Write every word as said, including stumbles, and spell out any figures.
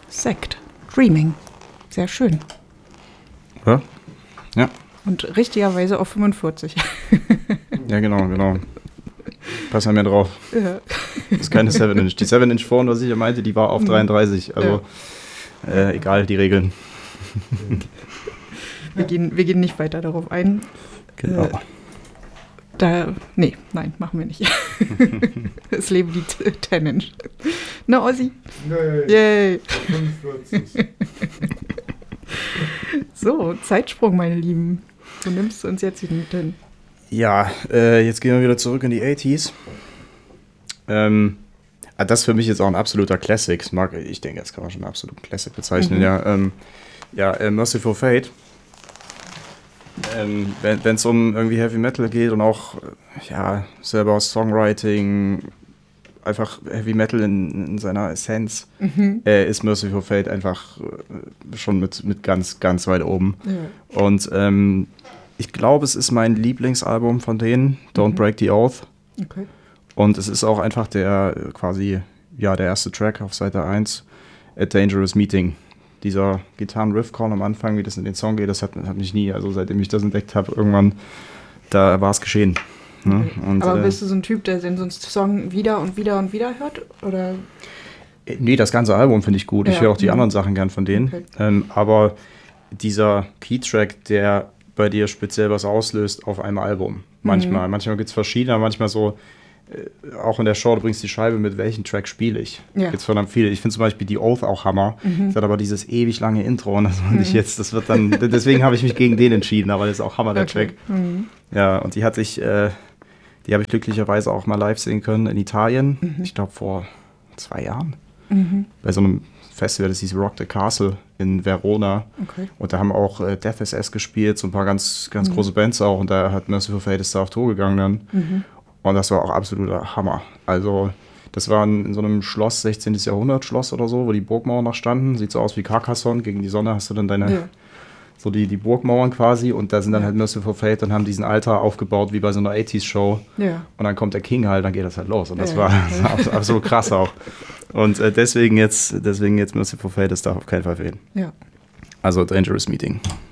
Sect. Dreaming. Sehr schön. Ja. Ja. Und richtigerweise auf fünfundvierzig. Ja, genau, genau. Pass ja mehr drauf. Ja. Das ist keine seven Inch. Die seven Inch vorhin, was ich ja meinte, die war auf dreiunddreißig. Also ja. äh, egal, die Regeln. Wir gehen, wir gehen nicht weiter darauf ein. Genau. Äh, da, nee, nein, machen wir nicht. Es leben die ten Inch. Na, Ossi? Nee. Yay. fünfundvierzig. So, Zeitsprung, meine Lieben. Wo nimmst du uns jetzt hin? Ja, äh, jetzt gehen wir wieder zurück in die achtziger. Ähm, das ist für mich jetzt auch ein absoluter Classic. Mag, ich denke, das kann man schon einen absoluten Classic bezeichnen. Mhm. Ja, ähm, ja äh, Merciful Fate. Ähm, wenn es um irgendwie Heavy Metal geht und auch ja, selber Songwriting, einfach Heavy Metal in, in seiner Essenz, mhm. äh, ist Merciful Fate einfach äh, schon mit, mit ganz, ganz weit oben. Ja. Und ähm, ich glaube, es ist mein Lieblingsalbum von denen, Don't mhm. Break the Oath. Okay. Und es ist auch einfach der quasi, ja, der erste Track auf Seite eins, A Dangerous Meeting. Dieser Gitarren-Riff-Call am Anfang, wie das in den Song geht, das hat, hat mich nie, also seitdem ich das entdeckt habe, irgendwann, da war es geschehen. Ne? Okay. Und, aber äh, bist du so ein Typ, der den so einen Song wieder und wieder und wieder hört? Oder? Nee, das ganze Album finde ich gut. Ja. Ich höre auch die mhm. anderen Sachen gern von denen. Okay. Ähm, aber dieser Key-Track, der bei dir speziell was auslöst auf einem Album. Manchmal. Mhm. Manchmal gibt es verschiedene, manchmal so, äh, auch in der Show, du bringst die Scheibe mit, welchen Track spiele ich. Ja. Gibt's verdammt viele. Ich finde zum Beispiel die Oath auch Hammer. Mhm. Das hat aber dieses ewig lange Intro und das wollte ich jetzt, das wird dann, deswegen habe ich mich gegen den entschieden, aber das ist auch Hammer, der okay. Track. Mhm. Ja, und die hat sich, äh, die habe ich glücklicherweise auch mal live sehen können in Italien. Mhm. Ich glaube vor zwei Jahren. Mhm. Bei so einem Festival, das hieß Rock the Castle in Verona. Okay. Und da haben auch äh, Death S S gespielt, so ein paar ganz, ganz mhm. große Bands auch. Und da hat Merciful Fate ist da auf Tour gegangen dann. Mhm. Und das war auch absoluter Hammer. Also das war in, in so einem Schloss, sechzehnten. Jahrhundert Schloss oder so, wo die Burgmauern noch standen. Sieht so aus wie Carcassonne. Gegen die Sonne hast du dann deine, ja. so die, die Burgmauern quasi. Und da sind dann ja. halt Merciful Fate und haben diesen Altar aufgebaut, wie bei so einer achtziger-Show. Ja. Und dann kommt der King halt, dann geht das halt los. Und das ja. war, das war absolut krass auch. Und äh, deswegen jetzt, deswegen jetzt Merciful Fate, das darf auf keinen Fall fehlen. Ja. Also Dangerous Meeting.